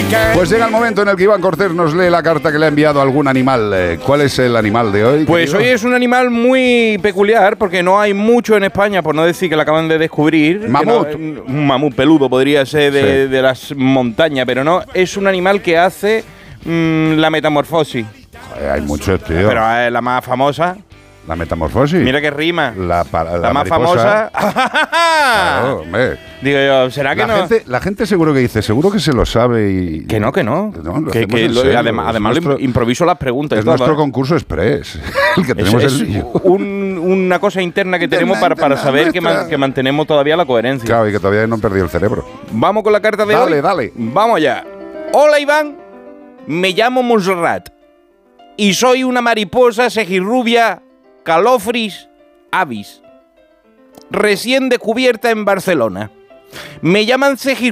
Pues llega el momento en el que Iván Cortés nos lee la carta que le ha enviado algún animal. ¿Cuál es el animal de hoy? Pues hoy es un animal muy peculiar porque no hay mucho en España, por no decir que lo acaban de descubrir. Mamut. Un mamut peludo podría ser de las montañas, pero no, es un animal que hace la metamorfosis. Joder, hay muchos, tío. Pero es la más famosa. La metamorfosis. Mira que rima. La más mariposa. famosa. Claro, hombre. Digo yo, ¿será que La gente seguro que dice, seguro que se lo sabe y... Que no. Lo hacemos en serio. Además improviso las preguntas. Es nuestro concurso express. El que tenemos es una cosa interna que tenemos para saber que mantenemos todavía la coherencia. Claro, y que todavía no han perdido el cerebro. Vamos con la carta de hoy. Dale. Vamos allá. Hola, Iván. Me llamo Montserrat y soy una mariposa segirrubia Calofris avis, recién descubierta en Barcelona. Me llaman